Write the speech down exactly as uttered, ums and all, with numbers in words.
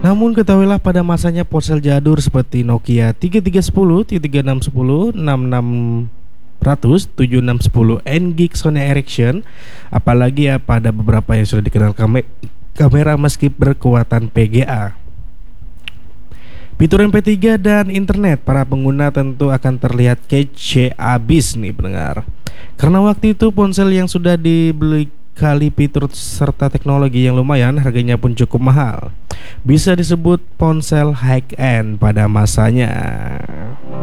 Namun ketahuilah pada masanya ponsel jadul seperti Nokia tiga tiga satu nol, tiga enam satu nol, enam enam ratus, tujuh enam satu nol, N-Geek, Sony Ericsson, apalagi ya pada beberapa yang sudah dikenal kame- kamera meski berkuatan P G A. Fitur M P tiga dan internet, para pengguna tentu akan terlihat kece abis nih pendengar. Karena waktu itu ponsel yang sudah dibeli kali fitur serta teknologi yang lumayan, harganya pun cukup mahal. Bisa disebut ponsel high end pada masanya.